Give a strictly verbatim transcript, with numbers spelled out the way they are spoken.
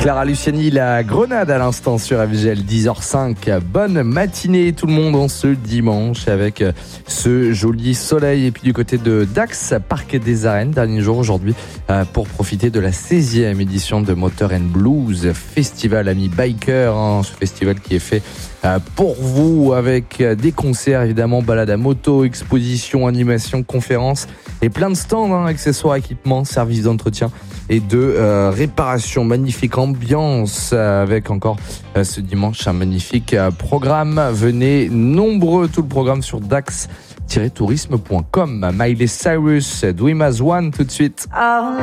Clara Luciani, la Grenade à l'instant sur F G L, dix heures cinq. Bonne matinée tout le monde en ce dimanche avec ce joli soleil. Et puis du côté de Dax, Parc des Arènes, dernier jour aujourd'hui pour profiter de la seizième édition de Motor and Blues Festival, amis bikers, hein, ce festival qui est fait pour vous avec des concerts évidemment, balades à moto, expositions, animations, conférences et plein de stands, hein, accessoires, équipements, services d'entretien et de euh, réparation. Magnifique ambiance euh, avec encore euh, ce dimanche un magnifique euh, programme. Venez nombreux, tout le programme sur dax tiret tourisme point com. Miley Cyrus, Dream as One tout de suite.